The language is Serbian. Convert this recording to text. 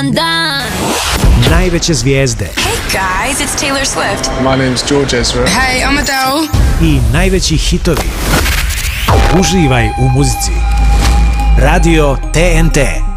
jedan dan. Najveće zvijezde. Hey guys, it's Taylor Swift. My name's George Ezra. Hey, I'm Adele. I najveći hitovi. Uživaj u muzici. Radio TNT.